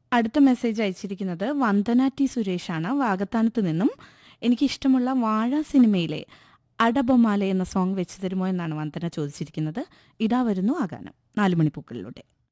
അടുത്ത മെസ്സേജ് അയച്ചിരിക്കുന്നത് വന്ദന ടി സുരേഷാണ്, വാകത്താനത്ത് നിന്നും. എനിക്കിഷ്ടമുള്ള വാഴ സിനിമയിലെ അടബൊമാല എന്ന സോങ് വെച്ച് തരുമോ എന്നാണ് വന്ദന ചോദിച്ചിരിക്കുന്നത്. ഇതാ വരുന്നു ആ ഗാനം 4 മണിപ്പൂക്കളിലൂടെ.